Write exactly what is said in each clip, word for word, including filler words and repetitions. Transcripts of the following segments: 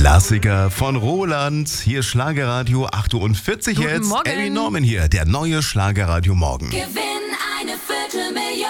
Klassiker von Roland. Hier Schlagerradio acht Uhr vierzig Guten jetzt. Morgen. Amy Norman hier, der neue Schlagerradio Morgen. Gewinn eine Viertelmillion.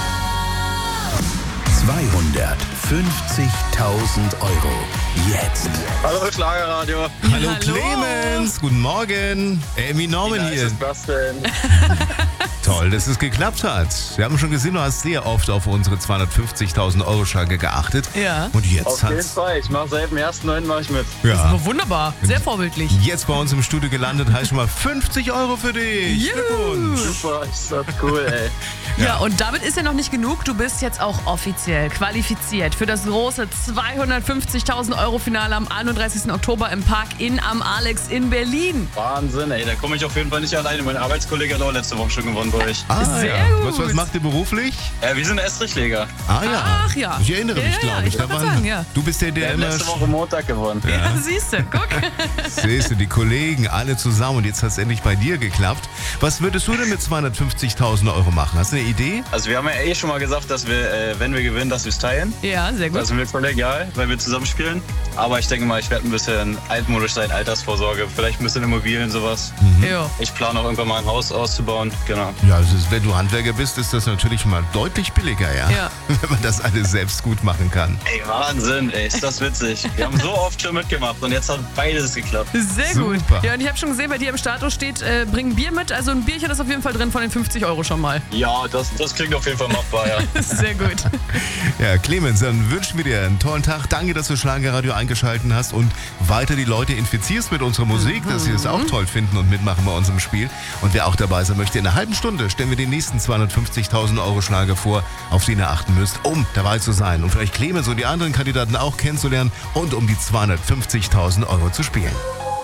zweihundertfünfzigtausend Euro. Jetzt. Hallo Schlagerradio. Hallo, Hallo. Clemens, guten Morgen. Amy Norman Wie nice hier. ist das denn? Toll, dass es geklappt hat. Wir haben schon gesehen, du hast sehr oft auf unsere zweihundertfünfzigtausend Euro Schlage geachtet. Ja. Und jetzt Auf jeden hat's Fall. Ich mache seit dem ersten neunten mache ich mit. Das ja, war wunderbar. Sehr vorbildlich. jetzt bei uns im Studio gelandet, heißt schon mal fünfzig Euro für dich. Juhu. Glückwunsch. Super, ist das cool, ey. Ja, und damit ist ja noch nicht genug. Du bist jetzt auch offiziell qualifiziert für das große zweihundertfünfzigtausend Euro Finale am einunddreißigsten Oktober im Park in am Alex in Berlin. Wahnsinn, ey. Da komme ich auf jeden Fall nicht alleine. Mein Arbeitskollege hat auch letzte Woche schon gewonnen bei euch. Ah, Sehr ja. gut. Was, was macht ihr beruflich? Ja, wir sind Estrichleger. Ah ja. Ach ja. Ich erinnere mich, Ja, glaube ja, ich. ich Da wollte waren- sagen, ja. Du bist der, Wir der haben immer... letzte Woche Montag gewonnen. Ja, siehst du, guck. Siehst du, die Kollegen, alle zusammen und jetzt hat es endlich bei dir geklappt. Was würdest du denn mit zweihundertfünfzigtausend Euro machen? Hast du eine Idee? Also wir haben ja eh schon mal gesagt, dass wir, äh, wenn wir gewinnen, dass wir es teilen. Ja, sehr gut. Das ist mir kollegial, weil wir zusammen spielen. Aber ich denke mal, ich werde ein bisschen altmodisch sein, Altersvorsorge. Vielleicht ein bisschen Immobilien, sowas. Ja. Ich plane auch irgendwann mal ein Haus auszubauen. Genau. Ja, also wenn du Handwerker bist, ist das natürlich mal deutlich billiger, ja? Ja. Wenn man das alles selbst gut machen kann. Ey, Wahnsinn, ey, ist das witzig. Wir haben so oft schon mitgemacht und jetzt hat beides geklappt. Sehr Super. gut. Ja, und ich habe schon gesehen, bei dir im Status steht, äh, bring Bier mit. Also ein Bierchen ist auf jeden Fall drin von den fünfzig Euro schon mal. Ja, das, das klingt auf jeden Fall machbar, ja. Sehr gut. Ja, Clemens, dann wünschen wir dir einen tollen Tag. Danke, dass du Schlagerradio eingeschalten hast und weiter die Leute infizierst mit unserer Musik, dass sie es auch toll finden und mitmachen bei unserem Spiel. Und wer auch dabei sein möchte, in einer halben Stunde stellen wir den nächsten zweihundertfünfzigtausend Euro Schlager vor, auf den ihr achten müsst, um dabei zu sein und vielleicht Clemens und die anderen Kandidaten auch kennenzulernen und um die zweihundertfünfzigtausend Euro zu spielen.